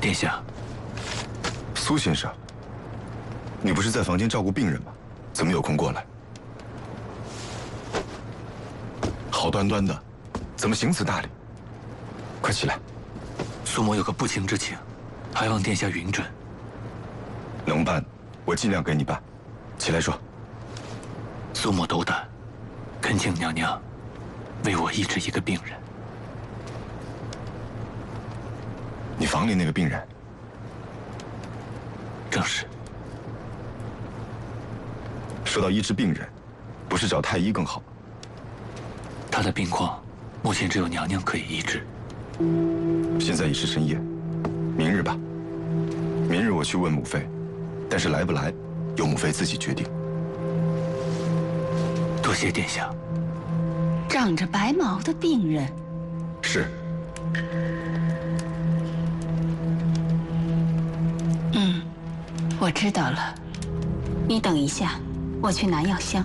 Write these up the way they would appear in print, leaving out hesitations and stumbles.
殿下， 苏先生，你不是在房间照顾病人吗？怎么有空过来？好端端的，怎么行此大礼？快起来！ 苏某有个不情之请，还望殿下允准。 能办，我尽量给你办。起来说。 苏某斗胆，恳请娘娘为我医治一个病人。 你房里那个病人？ 正是。 说到医治病人，不是找太医更好？ 他的病况，目前只有娘娘可以医治。 现在已是深夜，明日吧。明日我去问母妃，但是来不来，由母妃自己决定。 多谢殿下。 长着白毛的病人。 是。 我知道了。你等一下，我去拿药箱。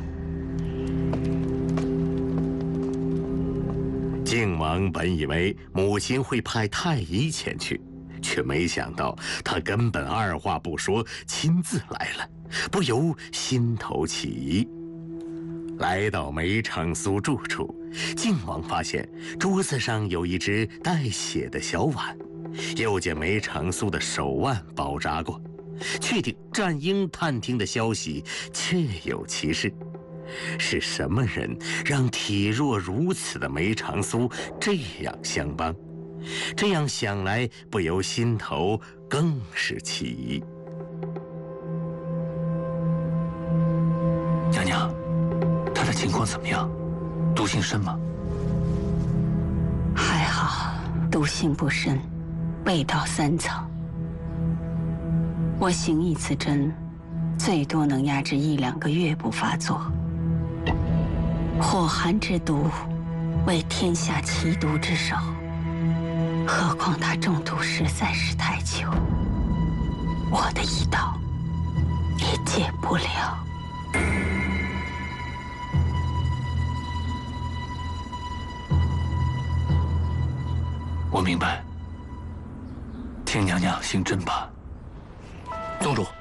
靖王本以为母亲会派太医前去，却没想到她根本二话不说，亲自来了，不由心头起疑。来到梅长苏住处，靖王发现桌子上有一只带血的小碗，又见梅长苏的手腕包扎过，确定战鹰探听的消息确有其事。是什么人让体弱如此的梅长苏这样相帮？这样想来，不由心头更是起疑。 娘娘，他的情况怎么样？毒性深吗？ 还好，毒性不深，未到3层。我行一次针，最多能压制1、2个月不发作。火寒之毒，为天下奇毒之首。何况他中毒实在是太久，我的医道也解不了。 我明白，听娘娘行针吧。 宗主。